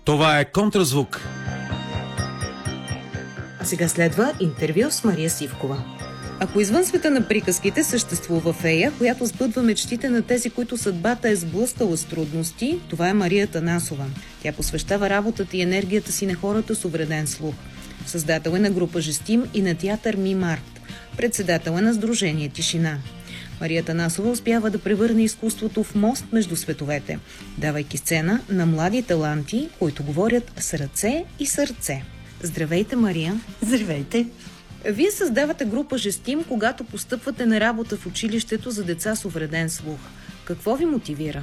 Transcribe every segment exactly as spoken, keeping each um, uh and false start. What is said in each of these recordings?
Това е Контразвук. А сега следва интервю с Мария Сивкова. Ако извън света на приказките съществува фея, която сбъдва мечтите на тези, които съдбата е сблъскала с трудности, това е Мария Танасова. Тя посвещава работата и енергията си на хората с увреден слух. Създател е на група Жестим и на театър Мим Арт. Председател е на сдружение Тишина. Мария Танасова успява да превърне изкуството в мост между световете, давайки сцена на млади таланти, които говорят с ръце и сърце. Здравейте, Мария! Здравейте! Вие създавате група Жестим, когато постъпвате на работа в училището за деца с увреден слух. Какво ви мотивира?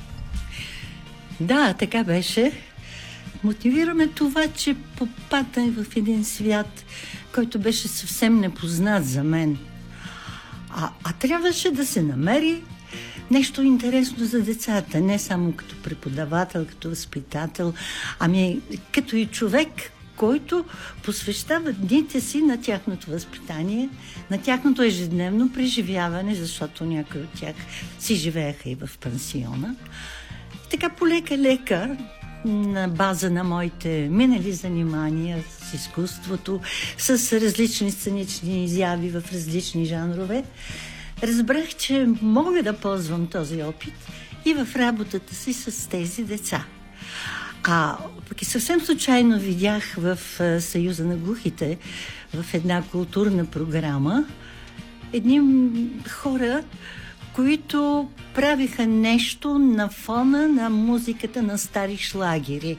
Да, така беше. Мотивираме това, че попаднах в един свят, който беше съвсем непознат за мен. А, а трябваше да се намери нещо интересно за децата, не само като преподавател, като възпитател, ами като и човек, който посвещава дните си на тяхното възпитание, на тяхното ежедневно преживяване, защото някои от тях си живееха и в пансиона. И така полека-лека, на база на моите минали занимания с изкуството, с различни сценични изяви в различни жанрове, разбрах, че мога да ползвам този опит и в работата си с тези деца. А пък и съвсем случайно видях в Съюза на глухите, в една културна програма, едни хора, които правиха нещо на фона на музиката на стари шлагери.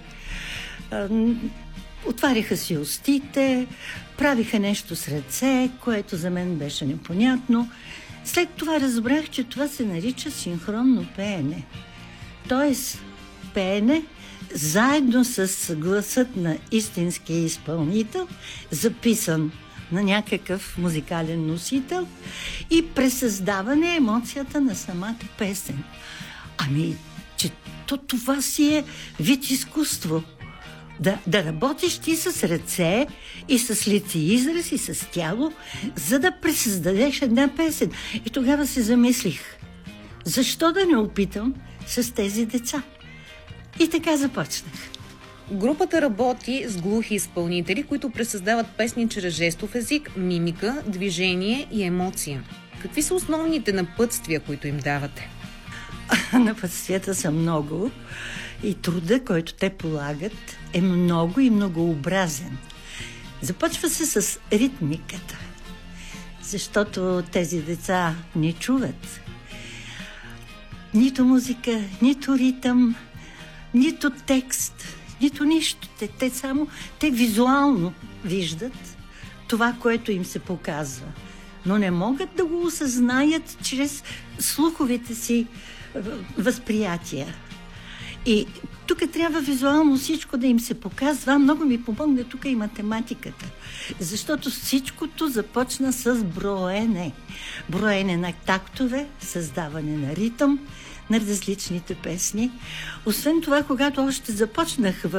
Отваряха си устите, правиха нещо с ръце, което за мен беше непонятно. След това разбрах, че това се нарича синхронно пеене. Тоест, пеене заедно с гласът на истинския изпълнител, записан на някакъв музикален носител и пресъздаване емоцията на самата песен. Ами, че то това си е вид изкуство. Да, да работиш ти с ръце и с лице израз и с тяло, за да пресъздадеш една песен. И тогава се замислих, защо да не опитам с тези деца? И така започнах. Групата работи с глухи изпълнители, които пресъздават песни чрез жестов език, мимика, движение и емоция. Какви са основните напътствия, които им давате? Напътствията са много и труда, който те полагат, е много и многообразен. Започва се с ритмиката, защото тези деца не чуват нито музика, нито ритъм, нито текст, нито нищо. Те, те само, те визуално виждат това, което им се показва, но не могат да го осъзнаят чрез слуховите си възприятия. И тук трябва визуално всичко да им се показва. Много ми помогна тук и математиката, защото всичкото започна с броене. Броене на тактове, създаване на ритъм на различните песни. Освен това, когато още започнах в